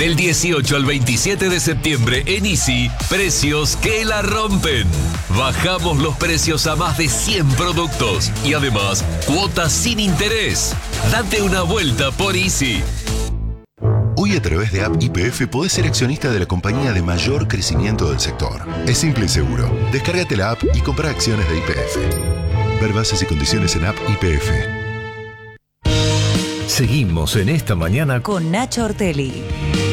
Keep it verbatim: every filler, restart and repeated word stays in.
Del dieciocho al veintisiete de septiembre en Easy, precios que la rompen. Bajamos los precios a más de cien productos y además cuotas sin interés. Date una vuelta por Easy. Hoy a través de App Y P F podés ser accionista de la compañía de mayor crecimiento del sector. Es simple y seguro. Descárgate la app y compra acciones de Y P F. Ver bases y condiciones en App Y P F. Seguimos en esta mañana con Nacho Ortelli.